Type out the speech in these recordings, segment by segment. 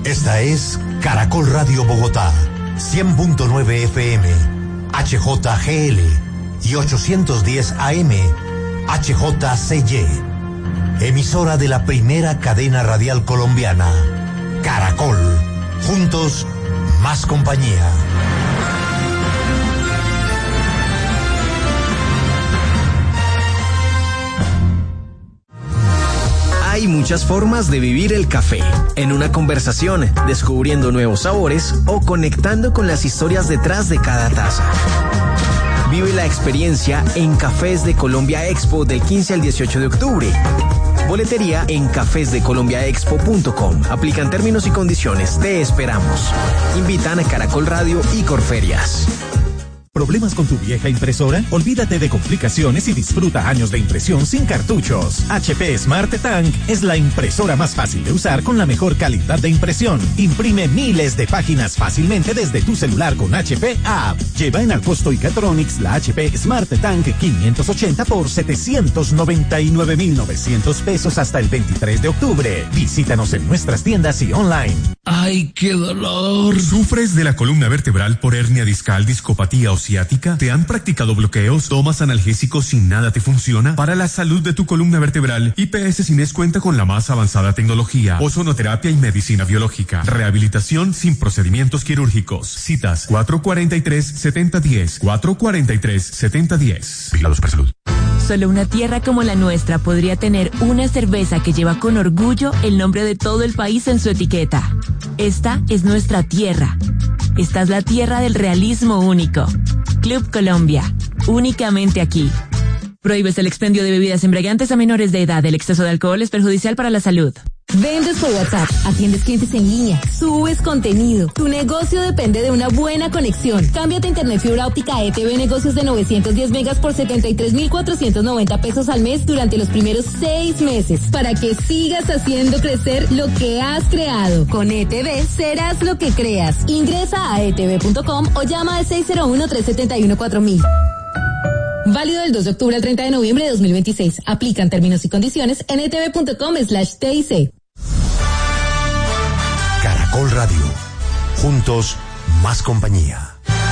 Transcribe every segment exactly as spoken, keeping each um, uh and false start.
Esta es Caracol Radio Bogotá, cien punto nueve F M, H J G L y ochocientos diez A M, H J C Y. Emisora de la primera cadena radial colombiana, Caracol. Juntos, más compañía. Hay muchas formas de vivir el café. En una conversación, descubriendo nuevos sabores o conectando con las historias detrás de cada taza. Vive la experiencia en Cafés de Colombia Expo del quince al dieciocho de octubre. Boletería en cafés de colombia expo punto com. Aplican términos y condiciones. Te esperamos. Invitan a Caracol Radio y Corferias. ¿Problemas con tu vieja impresora? Olvídate de complicaciones y disfruta años de impresión sin cartuchos. H P Smart Tank es la impresora más fácil de usar con la mejor calidad de impresión. Imprime miles de páginas fácilmente desde tu celular con H P App. Lleva en Alcosto y Catronics la H P Smart Tank quinientos ochenta por setecientos noventa y nueve mil novecientos pesos hasta el veintitrés de octubre. Visítanos en nuestras tiendas y online. ¡Ay, qué dolor! ¿Sufres de la columna vertebral por hernia discal, discopatía o ciática? ¿Te han practicado bloqueos? ¿Tomas analgésicos sin nada te funciona? Para la salud de tu columna vertebral, I P S Cines cuenta con la más avanzada tecnología, ozonoterapia y medicina biológica. Rehabilitación sin procedimientos quirúrgicos. Citas cuatro cuarenta y tres, setenta diez, cuatro cuarenta y tres, setenta diez. Vigilados por salud. Solo una tierra como la nuestra podría tener una cerveza que lleva con orgullo el nombre de todo el país en su etiqueta. Esta es nuestra tierra. Esta es la tierra del realismo único. Club Colombia, únicamente aquí. Prohíbes el expendio de bebidas embriagantes a menores de edad. El exceso de alcohol es perjudicial para la salud. Vendes por WhatsApp, atiendes clientes en línea, subes contenido. Tu negocio depende de una buena conexión. Cámbiate a internet fibra óptica a E T V Negocios de novecientos diez megas por setenta y tres mil cuatrocientos noventa pesos al mes durante los primeros seis meses para que sigas haciendo crecer lo que has creado. Con E T V serás lo que creas. Ingresa a e t v punto com o llama al seis cero uno, tres siete uno, cuatro mil. Válido del dos de octubre al treinta de noviembre de dos mil veintiséis. Aplican términos y condiciones en e t v punto com slash t i c. Caracol Radio. Juntos, más compañía.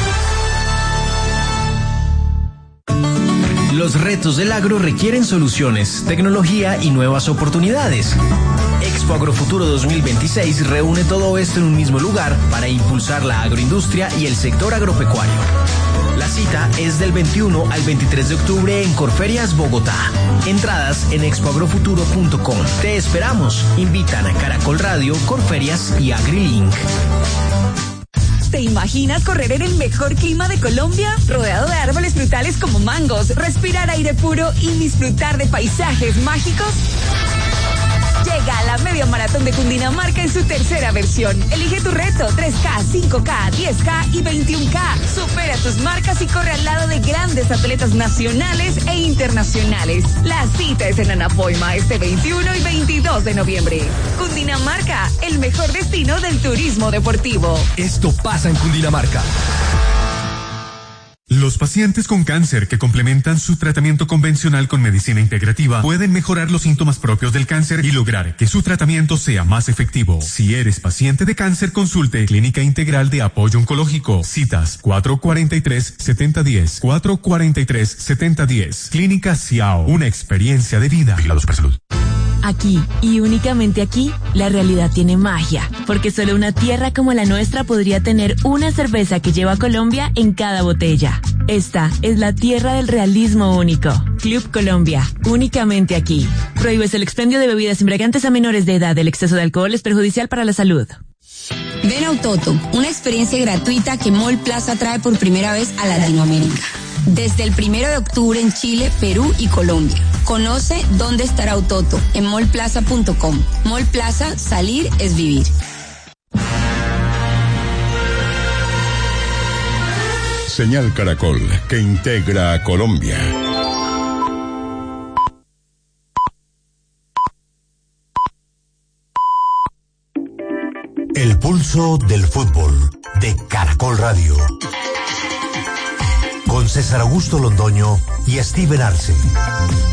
Los retos del agro requieren soluciones, tecnología y nuevas oportunidades. Expo Agrofuturo dos mil veintiséis reúne todo esto en un mismo lugar para impulsar la agroindustria y el sector agropecuario. La cita es del veintiuno al veintitrés de octubre en Corferias, Bogotá. Entradas en expo agrofuturo punto com. Te esperamos. Invitan a Caracol Radio, Corferias y AgriLink. ¿Te imaginas correr en el mejor clima de Colombia? Rodeado de árboles frutales como mangos, respirar aire puro y disfrutar de paisajes mágicos. Llega a la Media Maratón de Cundinamarca en su tercera versión. Elige tu reto, tres K, cinco K, diez K y veintiún K. Supera tus marcas y corre al lado de grandes atletas nacionales e internacionales. La cita es en Anapoima este veintiuno y veintidós de noviembre. Cundinamarca, el mejor destino del turismo deportivo. Esto pasa en Cundinamarca. Los pacientes con cáncer que complementan su tratamiento convencional con medicina integrativa pueden mejorar los síntomas propios del cáncer y lograr que su tratamiento sea más efectivo. Si eres paciente de cáncer, consulte Clínica Integral de Apoyo Oncológico. Citas cuatro cuarenta y tres, setenta diez, cuatro cuarenta y tres, setenta diez. Clínica Ciao, una experiencia de vida. Vigilados por salud. Aquí, y únicamente aquí, la realidad tiene magia, porque solo una tierra como la nuestra podría tener una cerveza que lleva Colombia en cada botella. Esta es la tierra del realismo único. Club Colombia, únicamente aquí. Prohíbes el expendio de bebidas embriagantes a menores de edad. El exceso de alcohol es perjudicial para la salud. Ven a Autoto, una experiencia gratuita que Mall Plaza trae por primera vez a Latinoamérica. Desde el primero de octubre en Chile, Perú y Colombia. Conoce dónde estará Autoto en mall plaza punto com. Mall Plaza, salir es vivir. Señal Caracol, que integra a Colombia. El pulso del fútbol de Caracol Radio. Con César Augusto Londoño y Steven Arce.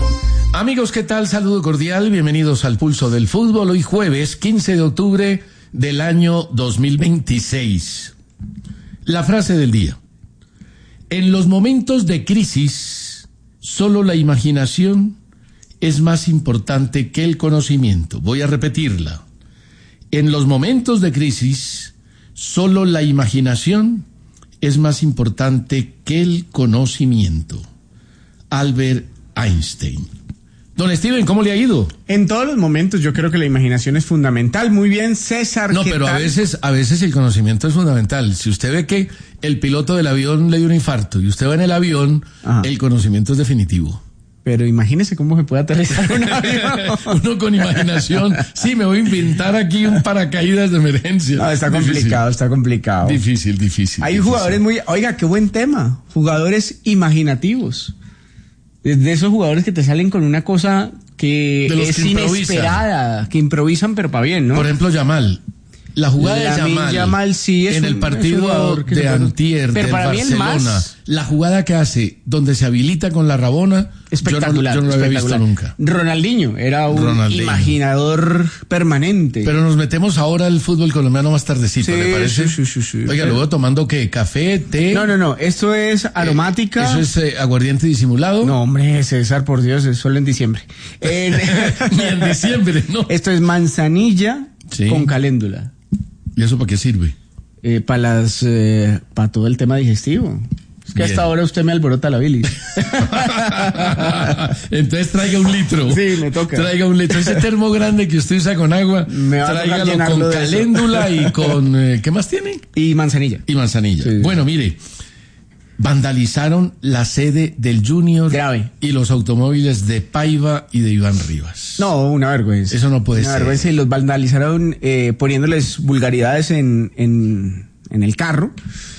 Amigos, ¿qué tal? Saludo cordial, bienvenidos al Pulso del Fútbol. Hoy jueves, quince de octubre del año dos mil veintiséis. La frase del día. En los momentos de crisis, solo la imaginación es más importante que el conocimiento. Voy a repetirla. En los momentos de crisis, solo la imaginación es más importante que el conocimiento. Albert Einstein. Don Steven, ¿cómo le ha ido? En todos los momentos yo creo que la imaginación es fundamental. Muy bien, César. No, pero tal? a veces, a veces el conocimiento es fundamental. Si usted ve que el piloto del avión le dio un infarto y usted va en el avión, Ajá. el conocimiento es definitivo. Pero imagínese cómo se puede aterrizar un avión. Uno con imaginación. Sí, me voy a inventar aquí un paracaídas de emergencia. No, está difícil. complicado, está complicado. Difícil, difícil. Hay difícil. jugadores muy... Oiga, qué buen tema. Jugadores imaginativos. De esos jugadores que te salen con una cosa que es que inesperada, que improvisan pero para bien, ¿no? Por ejemplo, Yamal. La jugada de Yamal, Yamal sí es en un, el partido de antier del Barcelona, la jugada que hace donde se habilita con la Rabona, espectacular, yo no, yo no lo había visto nunca. Ronaldinho era un Ronaldinho. imaginador permanente. Pero nos metemos ahora al fútbol colombiano más tardecito, sí, ¿le parece? Sí, sí, sí, sí. Oiga, luego tomando qué, café, té. No, no, no, esto es aromática. Eh, ¿Eso es eh, aguardiente disimulado? No, hombre, César, por Dios, es solo en diciembre. En... Ni en diciembre, no. Esto es manzanilla sí. con caléndula. ¿Y eso para qué sirve? Eh, para las, eh, para todo el tema digestivo. Es que Bien. hasta ahora usted me alborota la bilis. Entonces traiga un litro. Sí, me toca. Traiga un litro. Ese termo grande que usted usa con agua, me va tráigalo a con caléndula y con, eh, ¿qué más tiene? Y manzanilla. Y manzanilla. Sí. Bueno, mire, vandalizaron la sede del Junior Grave. y los automóviles de Paiva y de Iván Rivas. No, una vergüenza. Eso no puede una ser. Una vergüenza y los vandalizaron eh, poniéndoles vulgaridades en, en, en el carro.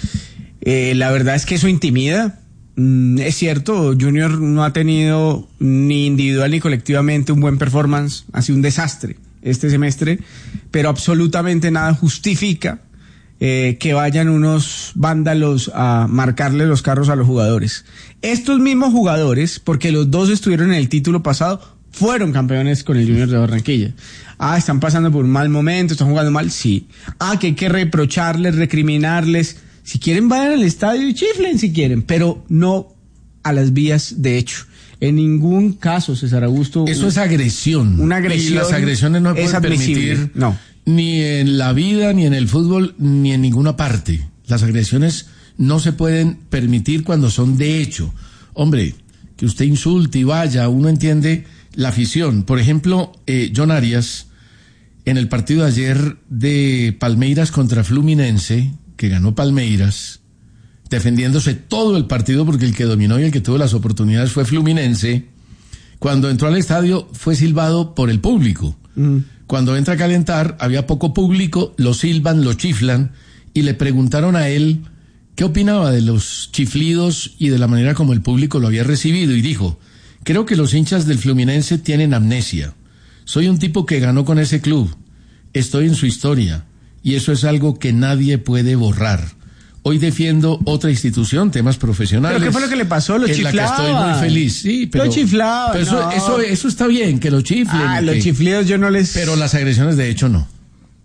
Eh, la verdad es que eso intimida. Mm, es cierto, Junior no ha tenido ni individual ni colectivamente un buen performance. Ha sido un desastre este semestre, pero absolutamente nada justifica Eh, que vayan unos vándalos a marcarle los carros a los jugadores. Estos mismos jugadores, porque los dos estuvieron en el título pasado, fueron campeones con el Junior de Barranquilla. Ah, están pasando por un mal momento, están jugando mal, sí. Ah, que hay que reprocharles, recriminarles. Si quieren, vayan al estadio y chiflen si quieren, pero no a las vías de hecho. En ningún caso, César Augusto. Eso es agresión. Una agresión. Y las agresiones no pueden permitir. No. Ni en la vida, ni en el fútbol, ni en ninguna parte. Las agresiones no se pueden permitir cuando son de hecho. Hombre, que usted insulte y vaya, uno entiende la afición. Por ejemplo, eh, John Arias, en el partido de ayer de Palmeiras contra Fluminense, que ganó Palmeiras, defendiéndose todo el partido porque el que dominó y el que tuvo las oportunidades fue Fluminense, cuando entró al estadio fue silbado por el público. Mm. Cuando entra a calentar, había poco público, lo silban, lo chiflan, y le preguntaron a él qué opinaba de los chiflidos y de la manera como el público lo había recibido, y dijo, creo que los hinchas del Fluminense tienen amnesia. Soy un tipo que ganó con ese club, estoy en su historia, y eso es algo que nadie puede borrar. Hoy defiendo otra institución, temas profesionales. ¿Pero qué fue lo que le pasó? Lo chiflaban. En la que estoy muy feliz. Sí, pero, lo chiflaban. Pero eso, no. eso, eso está bien, que lo chiflen. Ah, los que, chiflidos yo no les... Pero las agresiones de hecho no.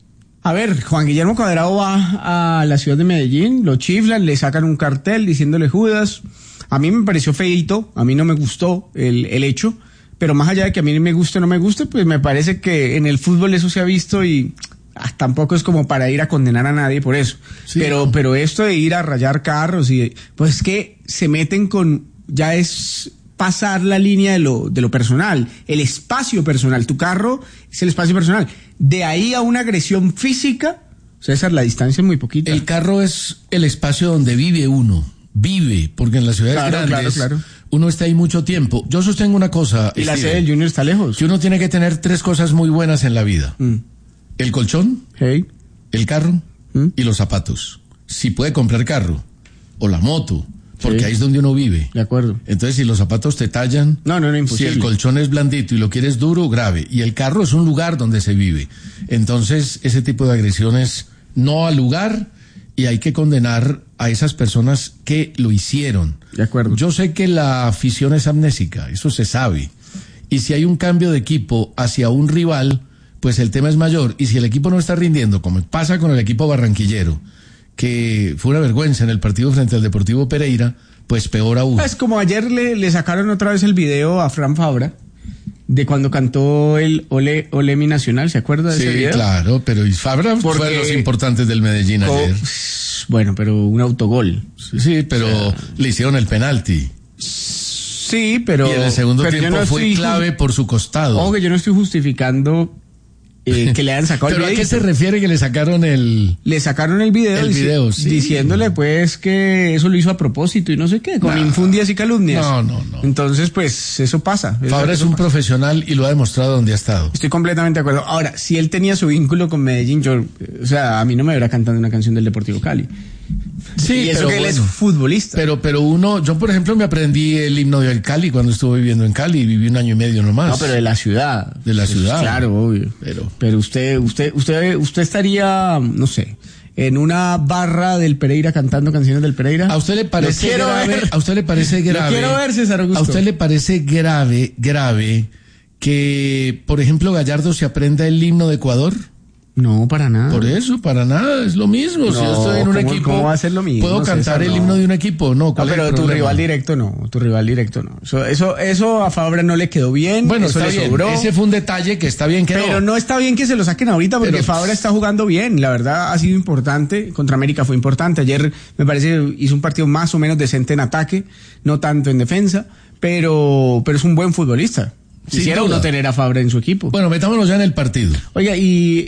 A ver, Juan Guillermo Cuadrado va a la ciudad de Medellín, lo chiflan, le sacan un cartel diciéndole Judas. A mí me pareció feíto, a mí no me gustó el, el hecho, pero más allá de que a mí me guste o no me guste, pues me parece que en el fútbol eso se ha visto y... Ah, tampoco es como para ir a condenar a nadie por eso. Sí, pero, no. pero esto de ir a rayar carros y pues es que se meten con, ya es pasar la línea de lo, de lo personal, el espacio personal. Tu carro es el espacio personal. De ahí a una agresión física, César, la distancia es muy poquita. El carro es el espacio donde vive uno. Vive, porque en las ciudades claro, grandes claro, claro. uno está ahí mucho tiempo. Yo sostengo una cosa. Y la sede del Junior está lejos. Que uno tiene que tener tres cosas muy buenas en la vida. Mm. El colchón, hey. el carro ¿Mm? y los zapatos. Si puede comprar carro o la moto, porque sí. ahí es donde uno vive. De acuerdo. Entonces, si los zapatos te tallan, no, no, no, imposible. Si el colchón es blandito y lo quieres duro, grave. Y el carro es un lugar donde se vive. Entonces, ese tipo de agresiones no al lugar y hay que condenar a esas personas que lo hicieron. De acuerdo. Yo sé que la afición es amnésica, eso se sabe. Y si hay un cambio de equipo hacia un rival, pues el tema es mayor. Y si el equipo no está rindiendo, como pasa con el equipo barranquillero, que fue una vergüenza en el partido frente al Deportivo Pereira, pues peor aún. Es como ayer le, le sacaron otra vez el video a Fran Fabra de cuando cantó el Ole, Ole mi Nacional, ¿se acuerda de sí, ese video? Sí, claro, pero Fabra Porque fue de los importantes del Medellín co- ayer. Bueno, pero un autogol. Sí, sí pero o sea, le hicieron el penalti. Sí, pero... Y en el segundo pero tiempo no fue clave por su costado. Ojo, que yo no estoy justificando eh, que le hayan sacado el video. ¿Pero a qué se refiere que le sacaron el...? Le sacaron el video, el dici- video sí. diciéndole pues que eso lo hizo a propósito y no sé qué, con no. infundias y calumnias. No, no, no. Entonces, pues, eso pasa. Fabra es un pasa. profesional y lo ha demostrado donde ha estado. Estoy completamente de acuerdo. Ahora, si él tenía su vínculo con Medellín, yo, o sea, a mí no me hubiera cantando una canción del Deportivo Cali. Sí, y eso pero que él bueno, es futbolista. Pero, pero uno, yo por ejemplo me aprendí el himno del Cali cuando estuve viviendo en Cali y viví un año y medio nomás. No, pero de la ciudad. De la ciudad. Pues, claro, obvio. Pero, pero usted, usted, usted, usted estaría, no sé, en una barra del Pereira cantando canciones del Pereira. ¿A usted le parece grave? Ver. ¿A usted le parece grave? Lo quiero ver, César Augusto. ¿A usted le parece grave, grave que, por ejemplo, Gallardo se aprenda el himno de Ecuador? No, para nada. Por eso, para nada, es lo mismo. No, si yo estoy en un ¿cómo, equipo, ¿cómo va a ser lo mismo? ¿puedo cantar César, el no. himno de un equipo? No, ¿cuál no pero es el tu problema? rival directo no, tu rival directo no. Eso, eso, eso a Fabra no le quedó bien. Bueno, eso está le bien. sobró. Ese fue un detalle que está bien que Pero no está bien que se lo saquen ahorita porque Pero, Fabra está jugando bien. La verdad ha sido importante. Contra América fue importante. Ayer me parece que hizo un partido más o menos decente en ataque, no tanto en defensa, pero, pero es un buen futbolista. Quisiera uno tener a Fabra en su equipo. Bueno, metámonos ya en el partido. Oiga, y,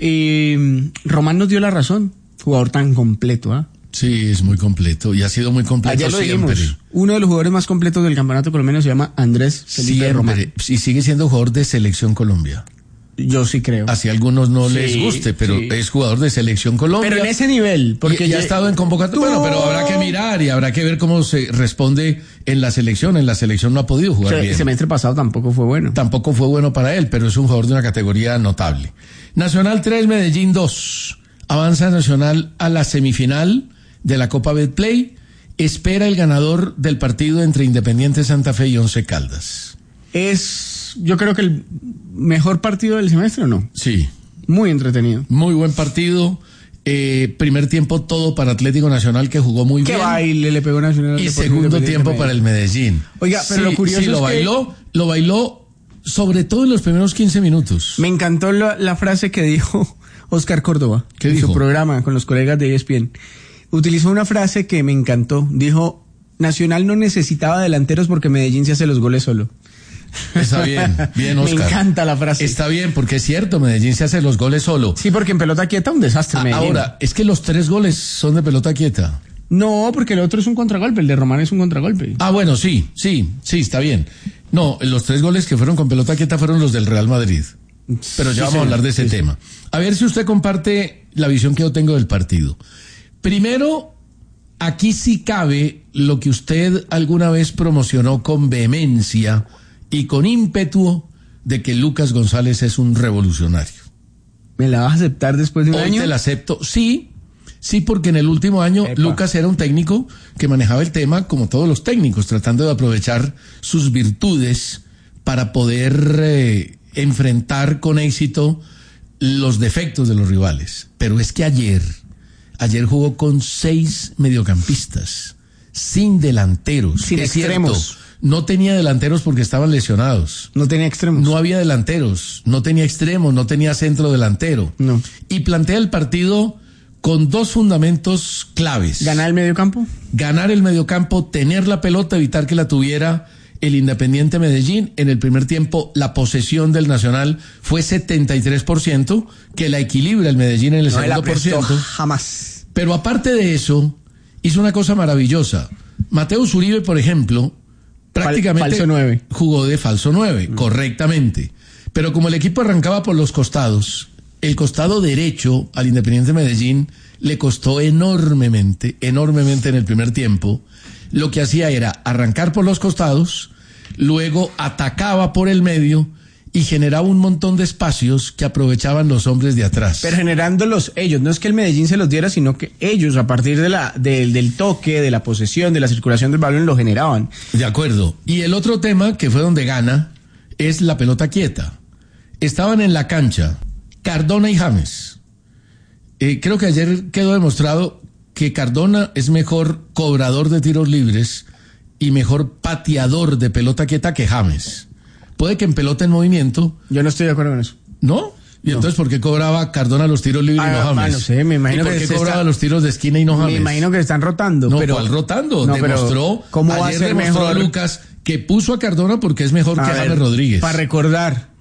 y Román nos dio la razón. Jugador tan completo, ¿ah? ¿eh? Sí, es muy completo y ha sido muy completo Ayer lo siempre. dijimos, uno de los jugadores más completos del campeonato colombiano se llama Andrés Felipe siempre. Román. Y sigue siendo jugador de Selección Colombia. Yo sí creo. Así a algunos no Sí, les guste, pero sí. es jugador de Selección Colombia. Pero en ese nivel, porque y, ya ha estado en convocatoria. Bueno, pero habrá que mirar y habrá que ver cómo se responde en la selección. En la selección no ha podido jugar el bien. semestre pasado tampoco fue bueno. Tampoco fue bueno para él, pero es un jugador de una categoría notable. Nacional tres, Medellín dos. Avanza Nacional a la semifinal de la Copa Betplay. Espera el ganador del partido entre Independiente Santa Fe y Once Caldas. Es, yo creo que el mejor partido del semestre, ¿o no? Sí. Muy entretenido. Muy buen partido. Eh, primer tiempo todo para Atlético Nacional, que jugó muy ¿Qué bien. baile le pegó Nacional al Y Deportivo segundo Independiente tiempo Medellín? para el Medellín. Oiga, pero sí, lo curioso sí, lo es bailó, que lo bailó sobre todo en los primeros quince minutos. Me encantó la, la frase que dijo Oscar Córdoba ¿Qué en dijo? su programa con los colegas de E S P N. Utilizó una frase que me encantó. Dijo, Nacional no necesitaba delanteros porque Medellín se hace los goles solo. Está bien, bien, Oscar. Me encanta la frase. Está bien, porque es cierto, Medellín se hace los goles solo. Sí, porque en pelota quieta un desastre. A- Medellín. Ahora, es que los tres goles son de pelota quieta. No, porque el otro es un contragolpe, el de Román es un contragolpe. Ah, bueno, sí, sí, sí, está bien. No, los tres goles que fueron con pelota quieta fueron los del Real Madrid. Pero ya Sí, vamos señor. a hablar de ese Sí, tema. A ver si usted comparte la visión que yo tengo del partido. Primero, aquí sí cabe lo que usted alguna vez promocionó con vehemencia y con ímpetu de que Lucas González es un revolucionario. ¿Me la vas a aceptar después de un Hoy año? te la acepto. Sí, sí, porque en el último año Epa. Lucas era un técnico que manejaba el tema como todos los técnicos, tratando de aprovechar sus virtudes para poder eh, enfrentar con éxito los defectos de los rivales. Pero es que ayer, ayer jugó con seis mediocampistas, sin delanteros. Sin Es cierto, extremos. no tenía delanteros porque estaban lesionados. No tenía extremos. No había delanteros, no tenía extremos, no tenía centro delantero. No. Y plantea el partido con dos fundamentos claves. ¿Ganar el medio campo? Ganar el mediocampo, tener la pelota, evitar que la tuviera el Independiente Medellín. En el primer tiempo, la posesión del Nacional fue setenta y tres por ciento, que la equilibra el Medellín en el No me la segundo por prestó ciento. jamás. Pero aparte de eso, hizo una cosa maravillosa. Mateo Uribe, por ejemplo, prácticamente falso nueve. jugó de falso nueve, Mm. correctamente. Pero como el equipo arrancaba por los costados, el costado derecho al Independiente Medellín le costó enormemente, enormemente en el primer tiempo. Lo que hacía era arrancar por los costados, luego atacaba por el medio y generaba un montón de espacios que aprovechaban los hombres de atrás. Pero generándolos ellos, no es que el Medellín se los diera, sino que ellos, a partir de la, del, del toque, de la posesión, de la circulación del balón, lo generaban. De acuerdo. Y el otro tema, que fue donde gana, es la pelota quieta. Estaban en la cancha Cardona y James. Eh, creo que ayer quedó demostrado que Cardona es mejor cobrador de tiros libres y mejor pateador de pelota quieta que James. Puede que en pelota en movimiento... Yo no estoy de acuerdo con eso. ¿No? ¿Y no. entonces por qué cobraba Cardona los tiros libres ah, y no James? Ah, no sé, me imagino ¿Y por que qué cobraba está... los tiros de esquina y no James? Me imagino que se están rotando. No, pero... ¿cuál rotando? No, demostró, ¿cómo va a ayer ser demostró mejor? Lucas que puso a Cardona porque es mejor a que ver, James Rodríguez. Para recordar,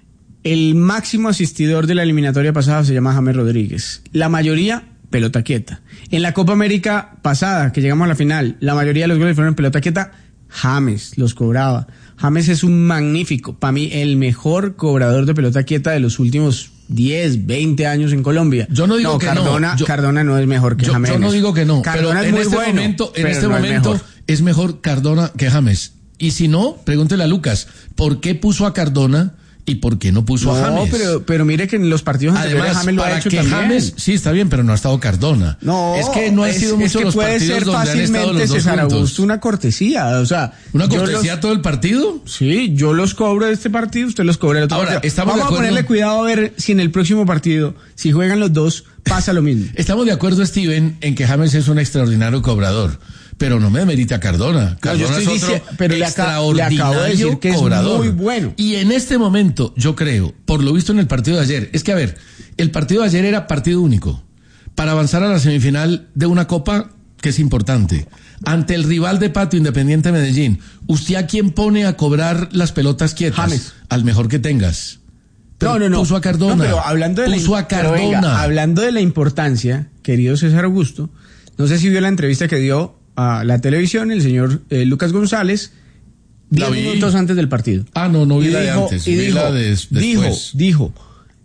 el máximo asistidor de la eliminatoria pasada se llama James Rodríguez. La mayoría, pelota quieta. En la Copa América pasada, que llegamos a la final, la mayoría de los goles fueron en pelota quieta. James los cobraba. James es un magnífico, para mí el mejor cobrador de pelota quieta de los últimos diez, veinte años en Colombia. Yo no digo no, que Cardona, no. Yo, Cardona no es mejor que yo, James. Yo no digo que no. Cardona pero es en muy este bueno, momento, en este no momento es mejor. es mejor Cardona que James. Y si no, pregúntele a Lucas, ¿por qué puso a Cardona y por qué no puso no, a James? pero, pero mire que en los partidos anteriores Además, James lo para ha hecho que también. James, sí, está bien, pero no ha estado Cardona. No, es que no han sido muchos los partidos donde han estado los dos César juntos. Augusto, una cortesía, o sea, ¿una cortesía los, todo el partido? Sí, yo los cobro de este partido, usted los cobra del otro Ahora, partido. estamos Vamos de a ponerle cuidado a ver si en el próximo partido, si juegan los dos, pasa lo mismo. Estamos de acuerdo, Steven, en que James es un extraordinario cobrador. Pero no me demerita Cardona. Cardona no, es otro diciendo, pero le extraordinario le acabo de decir que cobrador. Es muy bueno. Y en este momento, yo creo, por lo visto en el partido de ayer, es que a ver, el partido de ayer era partido único para avanzar a la semifinal de una copa que es importante. Ante el rival de patio, Independiente Medellín, ¿usted a quién pone a cobrar las pelotas quietas? James. Al mejor que tengas. Pero no, no, no. Puso a Cardona. No, pero hablando de puso la, a Cardona. Venga, hablando de la importancia, querido César Augusto, no sé si vio la entrevista que dio a la televisión el señor eh, Lucas González diez minutos antes del partido. Ah, no, no vi y la dijo, de antes, y vi dijo, la de des- dijo, después. dijo,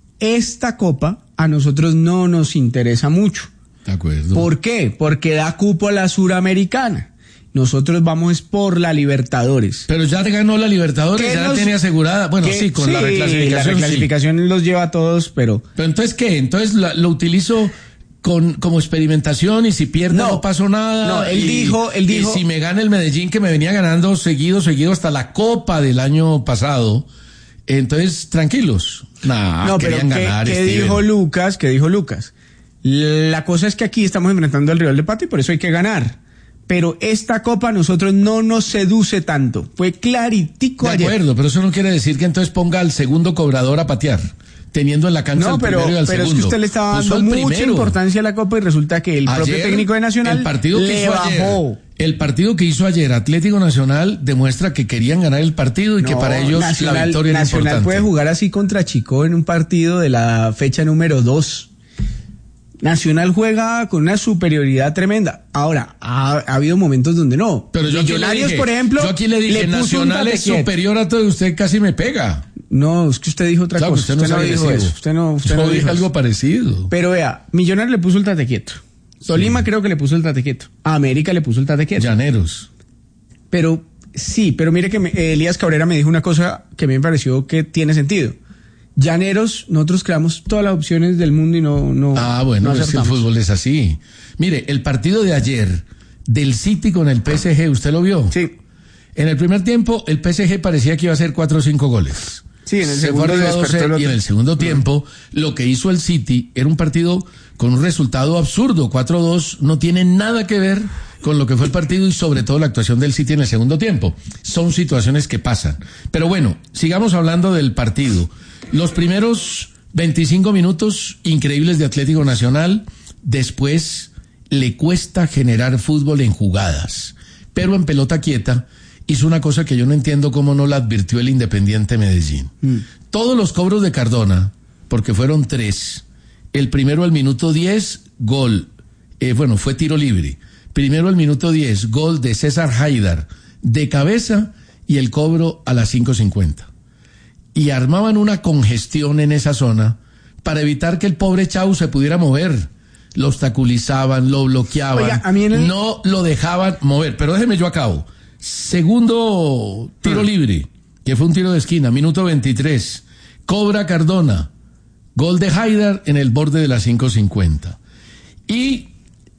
esta copa a nosotros no nos interesa mucho. De acuerdo. ¿Por qué? Porque da cupo a la Suramericana. Nosotros vamos por la Libertadores. Pero ya ganó la Libertadores, ya la tenía asegurada. Bueno, sí, con sí, la reclasificación. La reclasificación sí. Los lleva a todos, pero... Pero entonces, ¿qué? Entonces la, lo utilizo con como experimentación y si pierde no, no pasó nada. No, él y, dijo, él dijo... Y si me gana el Medellín, que me venía ganando seguido, seguido hasta la Copa del año pasado, entonces, tranquilos. Nah, no, pero querían ¿qué, ganar, ¿qué Steven. dijo Lucas? ¿Qué dijo Lucas? La cosa es que aquí estamos enfrentando al rival de patio y por eso hay que ganar. Pero esta copa a nosotros no nos seduce tanto. Fue claritico de ayer. De acuerdo, pero eso no quiere decir que entonces ponga al segundo cobrador a patear, teniendo en la cancha no, al pero, primero y al pero segundo. es que usted le estaba dando mucha primero. importancia a la copa y resulta que el ayer, propio técnico de Nacional el partido que le hizo bajó. Ayer, el partido que hizo ayer Atlético Nacional demuestra que querían ganar el partido y no, que para ellos Nacional, la victoria era Nacional importante. puede jugar así contra Chico en un partido de la fecha número dos. Nacional juega con una superioridad tremenda. Ahora, ha, ha habido momentos donde no. Pero yo Millonarios, dije, por ejemplo, yo aquí le dije, le Nacional es superior a todo y usted casi me pega. No, es que usted dijo otra claro, cosa. Usted no, usted no dijo eso. Usted no, usted yo no dije dijo algo eso. parecido. Pero vea, Millonarios le puso el tate quieto. Tolima sí. creo que le puso el tate quieto. A América le puso el tate quieto. Llaneros. Pero sí, pero mire que me, eh, Elías Cabrera me dijo una cosa que me pareció que tiene sentido. Llaneros, nosotros creamos todas las opciones del mundo y no no Ah, bueno, no es que el fútbol es así. Mire, el partido de ayer del City con el P S G, ¿usted lo vio? Sí. En el primer tiempo, el P S G parecía que iba a hacer cuatro o cinco goles. Sí, en el Se segundo fue a doce, y en el segundo tiempo, lo que hizo el City era un partido con un resultado absurdo. cuatro dos no tiene nada que ver con lo que fue el partido y sobre todo la actuación del City en el segundo tiempo. Son situaciones que pasan. Pero bueno, sigamos hablando del partido. Los primeros veinticinco minutos increíbles de Atlético Nacional, después le cuesta generar fútbol en jugadas, pero en pelota quieta hizo una cosa que yo no entiendo cómo no la advirtió el Independiente Medellín. Mm. Todos los cobros de Cardona, porque fueron tres, el primero al minuto diez, gol, eh, bueno, fue tiro libre, primero al minuto diez, gol de César Haidar, de cabeza, y el cobro a las cinco cincuenta. Y armaban una congestión en esa zona para evitar que el pobre Chau se pudiera mover. Lo obstaculizaban, lo bloqueaban, Oiga, a mí en el... no lo dejaban mover. Pero déjeme yo acabo. Segundo tiro hmm. libre, que fue un tiro de esquina, minuto veintitrés. Cobra Cardona, gol de Haidar en el borde de las cinco cincuenta. Y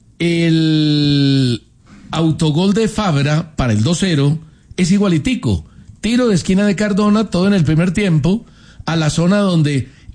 el autogol de Fabra para el dos cero es igualitico. Tiro de esquina de Cardona, todo en el primer tiempo, a la zona donde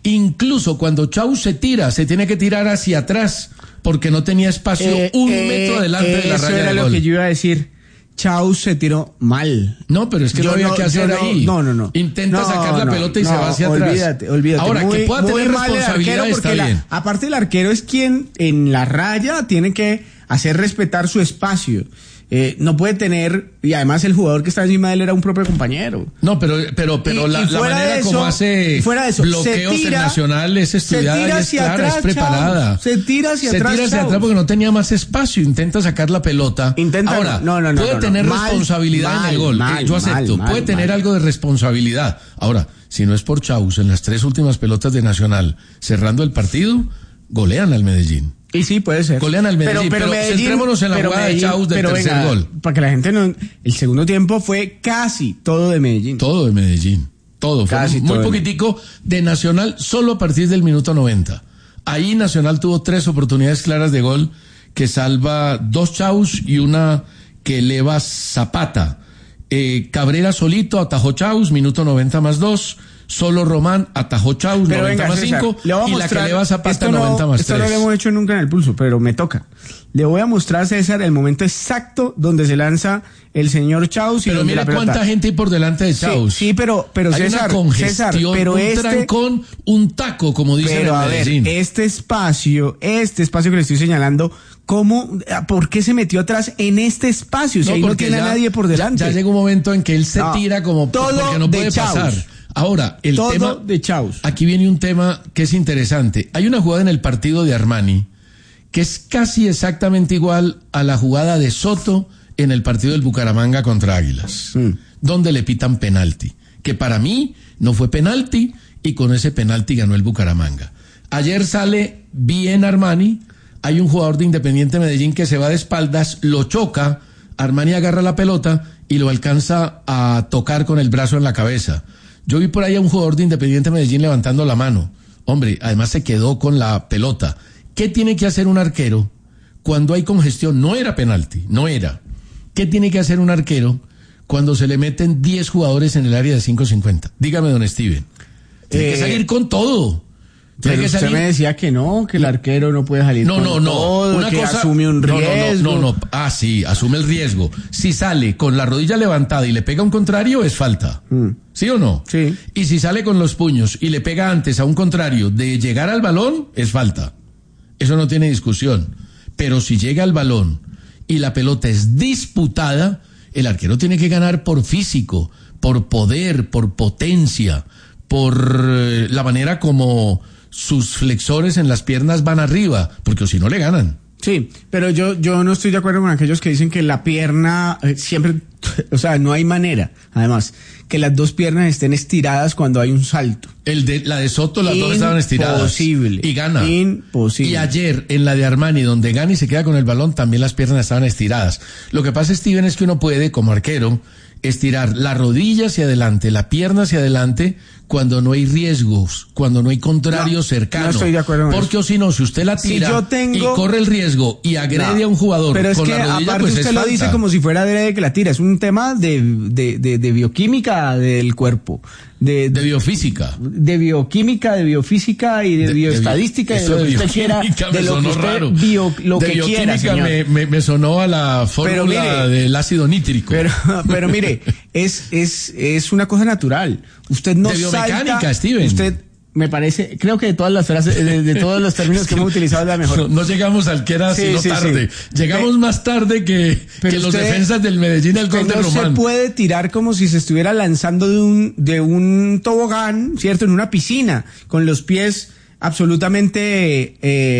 Incluso cuando Chau se tira, se tiene que tirar hacia atrás porque no tenía espacio Eh, un eh, metro delante de la eso raya era de lo gol. que yo iba a decir. Chau se tiró mal. No, pero es que Yo no había no- que hacer yo no- ahí. no, no, no. Intenta No, sacar la no, pelota y no, se va hacia atrás. olvídate, olvídate. Ahora, Muy- que pueda muy tener mal el responsabilidad arquero está porque la- bien. aparte el arquero es quien en la raya tiene que hacer respetar su espacio. Eh, no puede tener, y además el jugador que estaba encima de él era un propio compañero. No, pero, pero, pero Y- la, y la fuera manera de eso- como hace y fuera de eso, se bloqueos tira- en Nacional es se estudiada tira y es hacia clara, atrás, es preparada. Chau. Se tira hacia se atrás, tira hacia Chau. atrás porque no tenía más espacio. Intenta sacar la pelota. Intenta- Ahora, no, no, no, puede no, no. tener Mal, responsabilidad en mal, el gol. mal, Eh, yo acepto. mal, puede mal, tener mal. algo de responsabilidad. Ahora, si no es por Chaus, en las tres últimas pelotas de Nacional, cerrando el partido, golean al Medellín. Y sí, puede ser. Golean al Medellín, pero centrémonos en la pero jugada de Medellín- Chaus del pero tercer venga, gol. Para que la gente no... El segundo tiempo fue casi todo de Medellín. Todo de Medellín. Todo. Fue Casi muy todo de poquitico de Nacional solo a partir del minuto noventa. Ahí Nacional tuvo tres oportunidades claras de gol que salva dos Chaus y una que eleva Zapata. Eh, Cabrera solito atajó Chaus, minuto noventa más dos. Solo Román atajó Chaus, Pero noventa venga, más César, cinco. le voy a Y la que mostrar- eleva Zapata, esto no- noventa más Esto no tres. lo hemos hecho nunca en el pulso, pero me toca. Le voy a mostrar a César el momento exacto donde se lanza el señor Chaus y Pero donde mire la pelota- cuánta gente hay por delante de Sí, Chaus. sí, pero, pero Hay César, una congestión, César, pero un este, trancón, un taco, como dicen pero en a ver, Medellín. este espacio, este espacio que le estoy señalando, ¿cómo, por qué se metió atrás en este espacio? Si ahí no porque tiene ya- a nadie por delante. Ya, ya llega un momento en que él se No, tira como todo porque no de puede Chaus. pasar. Ahora, el Todo tema de Chaus. Aquí viene un tema que es interesante. Hay una jugada en el partido de Armani que es casi exactamente igual a la jugada de Soto en el partido del Bucaramanga contra Águilas, Mm. donde le pitan penalti, que para mí no fue penalti y con ese penalti ganó el Bucaramanga. Ayer sale bien Armani, hay un jugador de Independiente Medellín que se va de espaldas, lo choca, Armani agarra la pelota y lo alcanza a tocar con el brazo en la cabeza. Yo vi por ahí a un jugador de Independiente Medellín levantando la mano. Hombre, además se quedó con la pelota. ¿Qué tiene que hacer un arquero cuando hay congestión? No era penalti, no era. ¿Qué tiene que hacer un arquero cuando se le meten diez jugadores en el área de cinco cincuenta? Dígame, don Steven. Tiene Eh, que salir con todo. Tiene Pero que usted salir... me decía que no, que el arquero no puede salir No, con no, no. todo, Una que cosa... asume un no, riesgo. No, no, no, no. Ah, sí, asume el riesgo. Si sale con la rodilla levantada y le pega a un contrario, es falta. Mm. ¿Sí o no? Sí. Y si sale con los puños y le pega antes a un contrario de llegar al balón, es falta. Eso no tiene discusión. Pero si llega al balón y la pelota es disputada, el arquero tiene que ganar por físico, por poder, por potencia, por eh, la manera como sus flexores en las piernas van arriba, porque si no le ganan. Sí, pero yo, yo no estoy de acuerdo con aquellos que dicen que la pierna eh, siempre, o sea, no hay manera, además, que las dos piernas estén estiradas cuando hay un salto. El de, la de Soto, las dos estaban estiradas. Imposible. Y gana. Imposible. Y ayer, en la de Armani, donde gana y se queda con el balón, también las piernas estaban estiradas. Lo que pasa, Steven, es que uno puede, como arquero, estirar la rodilla hacia adelante, la pierna hacia adelante, cuando no hay riesgos, cuando no hay contrario No, cercano. no estoy de acuerdo con Porque eso. o si no, si usted la Si tira yo tengo- y corre el riesgo y agrede No, a un jugador pero es con que la rodilla, aparte pues usted es lo falta. dice como si fuera adrede que la tira, es un tema de, de, de, de bioquímica del cuerpo, de, De biofísica. de bioquímica, de biofísica y de, De- bioestadística, de de, bio- lo que eso usted de quiera, bioquímica me de lo que sonó usted raro. bio, lo de que quiera, bioquímica señor. me, me, me sonó a la Pero fórmula mire, del ácido nítrico. Pero, pero mire, es, es, es una cosa natural. Usted no De biomecánica, salta, Steven. Usted, me parece, creo que de todas las frases, de, de todos los términos que hemos utilizado es la mejor. No, no llegamos al que era Sí, sino sí, tarde. sí. Llegamos Ve- más tarde que, Pero que los usted- defensas del Medellín al Usted gol de no se Román. puede tirar como si se estuviera lanzando de un, de un tobogán, ¿cierto? En una piscina, con los pies absolutamente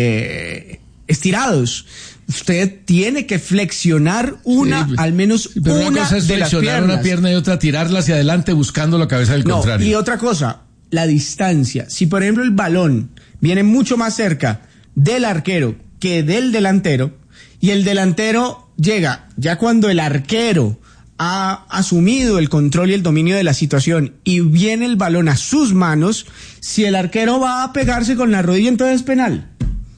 eh, estirados. Usted tiene que flexionar una, Sí, al menos Pero una, una cosa es de las flexionar piernas. una pierna y otra tirarla hacia adelante buscando la cabeza del No, contrario. y otra cosa, la distancia. Si por ejemplo el balón viene mucho más cerca del arquero que del delantero, y el delantero llega ya cuando el arquero ha asumido el control y el dominio de la situación y viene el balón a sus manos, si el arquero va a pegarse con la rodilla, entonces es penal.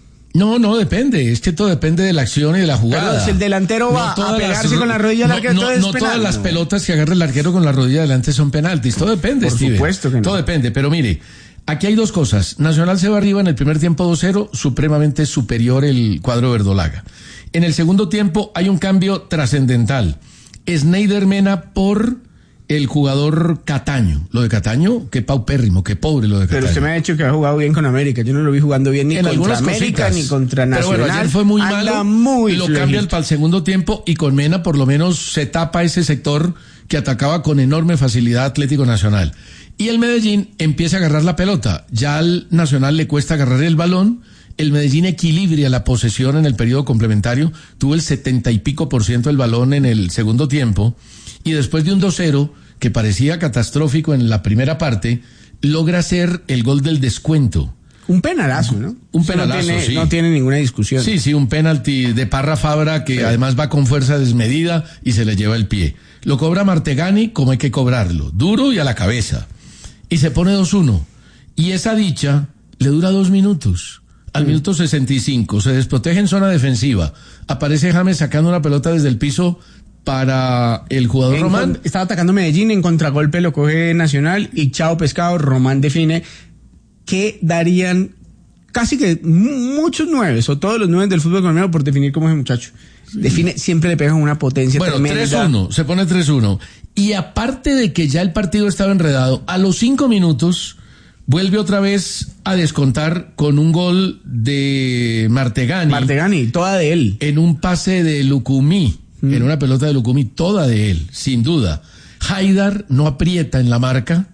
No, no, depende. Es que todo depende de la acción y de la jugada. Perdón, si el delantero va a todas pegarse con la rodilla al no, arquero, no, entonces no es penal. todas las No. pelotas que agarra el arquero con la rodilla adelante son penaltis. Todo depende, Por Steven. supuesto que no. Todo depende. Pero mire, Aquí hay dos cosas. Nacional se va arriba en el primer tiempo dos cero, supremamente superior el cuadro verdolaga. En el segundo tiempo hay un cambio trascendental. Sneijder Mena por el jugador Cataño. Lo de Cataño, qué paupérrimo, qué pobre lo de Cataño. Pero usted me ha dicho que ha jugado bien con América. Yo no lo vi jugando bien ni en contra América cositas, ni contra Nacional. Pero bueno, ayer fue muy malo muy y lo flojito. cambian para el segundo tiempo y con Mena por lo menos se tapa ese sector que atacaba con enorme facilidad Atlético Nacional. Y el Medellín empieza a agarrar la pelota. Ya al Nacional le cuesta agarrar el balón. El Medellín equilibra la posesión en el periodo complementario. Tuvo el setenta y pico por ciento del balón en el segundo tiempo. Y después de un dos cero, que parecía catastrófico en la primera parte, logra hacer el gol del descuento. Un penalazo, ¿no? Un Eso penalazo, no tiene, sí. No tiene ninguna discusión. Sí, sí, un penalti de Parra Fabra que sí. Además va con fuerza desmedida y se le lleva el pie. Lo cobra Martegani como hay que cobrarlo, duro y a la cabeza. Y se pone dos uno. Y esa dicha le dura dos minutos. Al mm. minuto sesenta y cinco se desprotege en zona defensiva. Aparece James sacando una pelota desde el piso para el jugador en Román. Con, estaba atacando Medellín, en contragolpe lo coge Nacional y chao pescado, Román define. Que darían casi que muchos nueves, o todos los nueves del fútbol colombiano por definir cómo es el muchacho. Sí. Define, siempre le pegan una potencia bueno, tremenda. tres uno, se pone tres uno. Y aparte de que ya el partido estaba enredado, a los cinco minutos vuelve otra vez a descontar con un gol de Martegani. Martegani, toda de él. En un pase de Lucumí, mm. en una pelota de Lucumí, toda de él, sin duda. Haidar no aprieta en la marca.